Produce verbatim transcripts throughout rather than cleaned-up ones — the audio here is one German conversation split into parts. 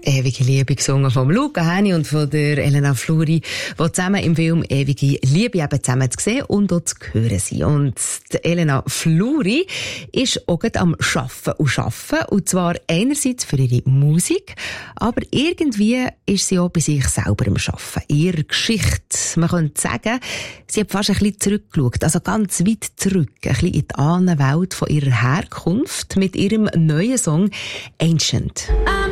«Ewige Liebe» gesungen von Luca Hänni und von der Elena Fluri, die zusammen im Film «Ewige Liebe» eben zusammen zu sehen und auch zu hören sind. Und die Elena Fluri ist auch am Arbeiten und Arbeiten. Und zwar einerseits für ihre Musik, aber irgendwie ist sie auch bei sich selber am Arbeiten. Ihre Geschichte. Man könnte sagen, sie hat fast ein bisschen zurückgeschaut, also ganz weit zurück, ein bisschen in die Ahnenwelt von ihrer Herkunft mit ihrem neuen Song «Ancient».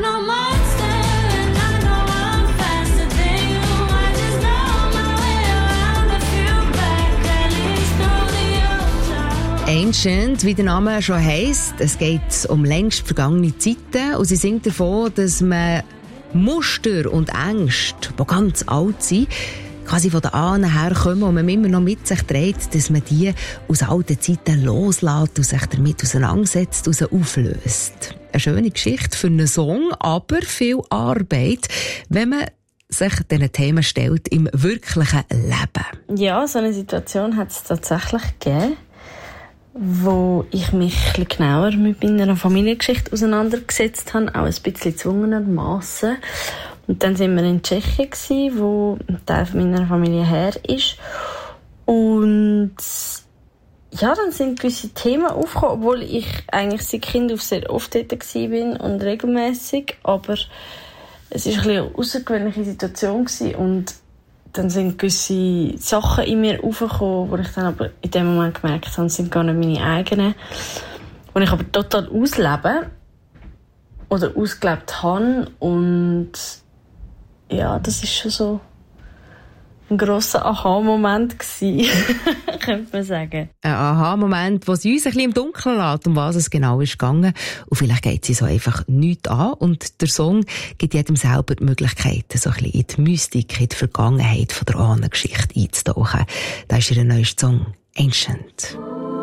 Ancient, wie der Name schon heisst, es geht um längst vergangene Zeiten und sie singt davon, dass man Muster und Ängste, die ganz alt sind, quasi von den Ahnen herkommen und man immer noch mit sich trägt, dass man die aus alten Zeiten loslässt und sich damit auseinandersetzt und sie auflöst. Eine schöne Geschichte für einen Song, aber viel Arbeit, wenn man sich diesen Themen stellt im wirklichen Leben. Ja, so eine Situation hat es tatsächlich gegeben, wo ich mich ein bisschen genauer mit meiner Familiengeschichte auseinandergesetzt habe, auch ein bisschen gezwungenermassen. Und dann sind wir in Tschechien gewesen, wo ein Teil meiner Familie her ist. Und ja, dann sind gewisse Themen aufgekommen, obwohl ich eigentlich seit Kind auf sehr oft dort war und regelmässig. Aber es war ein bisschen eine außergewöhnliche Situation gewesen und dann sind gewisse Sachen in mir aufgekommen, wo ich dann aber in dem Moment gemerkt habe, das sind gar nicht meine eigenen. Die ich aber total auslebe oder ausgelebt habe. Und ja, das war schon so ein grosser Aha-Moment gewesen, könnte man sagen. Ein Aha-Moment, wo sie uns ein bisschen im Dunkeln lässt, um was es genau ist gegangen. Und vielleicht geht sie so einfach nichts an. Und der Song gibt jedem selber die Möglichkeit, so ein bisschen in die Mystik, in die Vergangenheit von der Ahnengeschichte einzutauchen. Da ist ihr neuester Song «Ancient».